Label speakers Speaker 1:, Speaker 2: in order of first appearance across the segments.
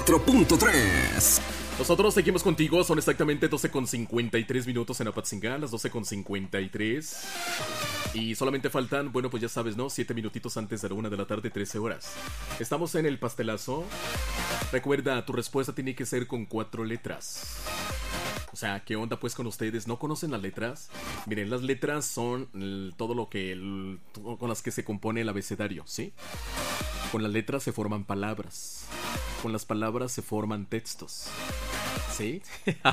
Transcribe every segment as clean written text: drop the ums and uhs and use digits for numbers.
Speaker 1: 94.3.
Speaker 2: Nosotros seguimos contigo, son exactamente 12:53 minutos en Apatzingán, las 12:53. Y solamente faltan, bueno, pues ya sabes, ¿no? 7 minutitos antes de la 1 de la tarde, 13 horas. Estamos en el pastelazo. Recuerda, tu respuesta tiene que ser con 4 letras. O sea, ¿qué onda pues con ustedes? ¿No conocen las letras? Miren, las letras son todo lo que... con las que se compone el abecedario, ¿sí? Con las letras se forman palabras. Con las palabras se forman textos. ¿Sí?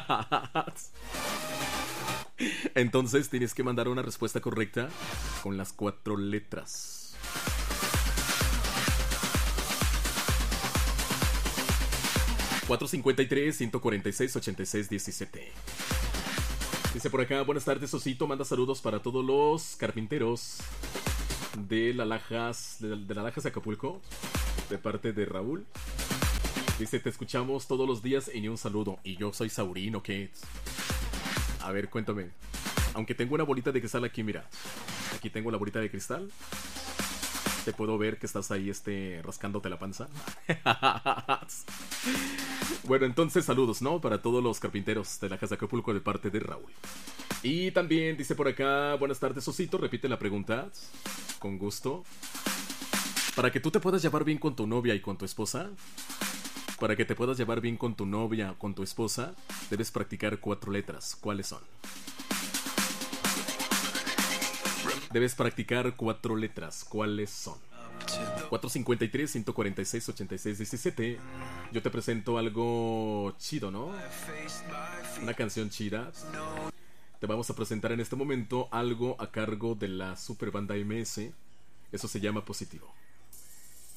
Speaker 2: Entonces tienes que mandar una respuesta correcta con las 4 letras. (453-146-86-17). Dice por acá, buenas tardes, Osito. Manda saludos para todos los carpinteros de la Lajas de Acapulco, de parte de Raúl. Dice, te escuchamos todos los días y ni un saludo. Y yo soy Saurino, ¿qué? A ver, cuéntame. Aunque tengo una bolita de cristal aquí, mira. Aquí tengo la bolita de cristal. Te puedo ver que estás ahí rascándote la panza. Bueno, entonces saludos, ¿no? Para todos los carpinteros de la Casa de Acapulco de parte de Raúl. Y también dice por acá, buenas tardes, Osito. Repite la pregunta. Con gusto. Para que tú te puedas llevar bien con tu novia y con tu esposa. Para que te puedas llevar bien con tu novia o con tu esposa, debes practicar 4 letras. ¿Cuáles son? Debes practicar 4 letras. ¿Cuáles son? 453-146-86-17. Yo te presento algo chido, ¿no? Una canción chida. Te vamos a presentar en este momento algo a cargo de la super banda MS. Eso se llama Positivo.